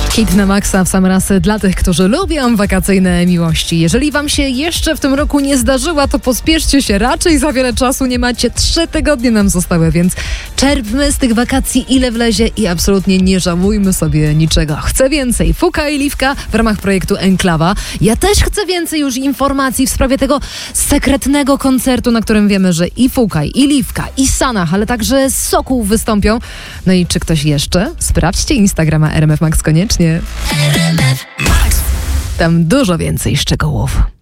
Hit na maksa w sam raz dla tych, którzy lubią wakacyjne miłości. Jeżeli wam się jeszcze w tym roku nie zdarzyła, to pospieszcie się, raczej za wiele czasu nie macie. 3 tygodnie nam zostały, więc czerpmy z tych wakacji ile wlezie i absolutnie nie żałujmy sobie niczego. Chcę więcej. Fuka i Liwka w ramach projektu Enklawa. Ja też chcę więcej już informacji w sprawie tego sekretnego koncertu, na którym wiemy, że i Fukaj, i Liwka, i Sanach, ale także Sokół wystąpią. No i czy ktoś jeszcze? Sprawdźcie Instagrama RMF Max koniecznie. RMF Max. Tam dużo więcej szczegółów.